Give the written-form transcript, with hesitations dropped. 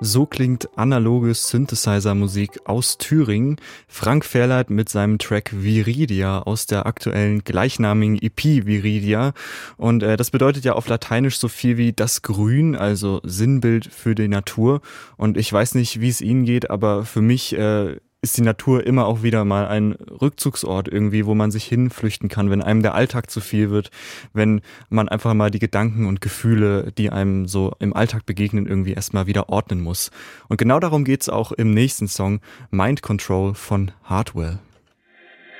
So klingt analoge Synthesizer-Musik aus Thüringen. Frank Fairlight mit seinem Track Viridia aus der aktuellen gleichnamigen EP Viridia. Und das bedeutet ja auf Lateinisch so viel wie das Grün, also Sinnbild für die Natur. Und ich weiß nicht, wie es Ihnen geht, aber für mich ist die Natur immer auch wieder mal ein Rückzugsort irgendwie, wo man sich hinflüchten kann, wenn einem der Alltag zu viel wird, wenn man einfach mal die Gedanken und Gefühle, die einem so im Alltag begegnen, irgendwie erstmal wieder ordnen muss. Und genau darum geht's auch im nächsten Song, Mind Control von Hardwell.